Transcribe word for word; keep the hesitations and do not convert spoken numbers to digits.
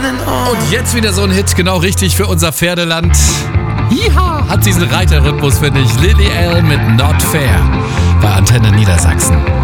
Und jetzt wieder so ein Hit, genau richtig für unser Pferdeland. Jiha, hat diesen Reiterrhythmus, finde ich. Lily Allen mit Not Fair bei Antenne Niedersachsen.